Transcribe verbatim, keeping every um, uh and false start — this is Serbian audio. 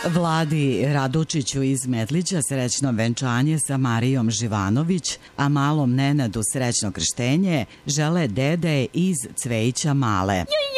Vladi Radučiću iz Medlića srećno venčanje sa Marijom Živanović, a malom Nenadu srećno krštenje žele dede iz Cvejića Male.